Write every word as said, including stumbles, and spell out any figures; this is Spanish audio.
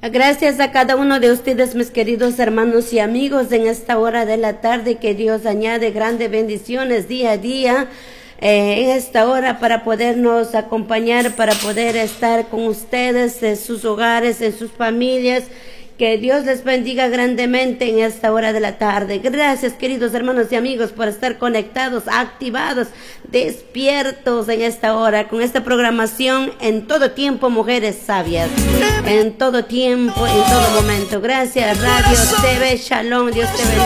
Gracias a cada uno de ustedes, mis queridos hermanos y amigos, en esta hora de la tarde, que Dios añade grandes bendiciones día a día. Eh, en esta hora para podernos acompañar, para poder estar con ustedes en sus hogares, en sus familias. Que Dios les bendiga grandemente en esta hora de la tarde. Gracias, queridos hermanos y amigos, por estar conectados, activados, despiertos en esta hora, con esta programación en todo tiempo, Mujeres Sabias. En todo tiempo, en todo momento. Gracias, Radio T V Shalom. Dios te bendiga.